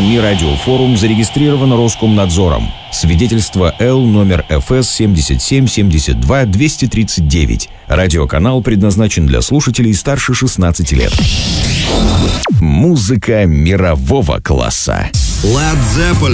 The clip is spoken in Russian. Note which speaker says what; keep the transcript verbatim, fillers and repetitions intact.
Speaker 1: СМИ «Радиофорум» зарегистрирован Роскомнадзором. Свидетельство Л номер эф эс семьдесят семь семьдесят два двести тридцать девять. Радиоканал предназначен для слушателей старше шестнадцати лет. Музыка мирового класса.
Speaker 2: Led Zeppelin.